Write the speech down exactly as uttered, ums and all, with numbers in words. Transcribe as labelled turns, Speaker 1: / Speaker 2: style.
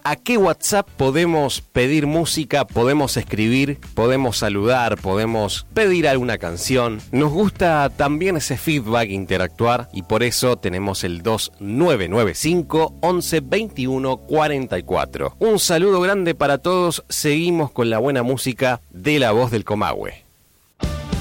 Speaker 1: ¿A qué WhatsApp podemos pedir música, podemos escribir, podemos saludar, podemos pedir alguna canción? Nos gusta también ese feedback, interactuar, y por eso tenemos el dos nueve nueve cinco, once, veintiuno, cuarenta y cuatro. Un saludo grande para todos, seguimos con la buena música de La Voz del Comahue.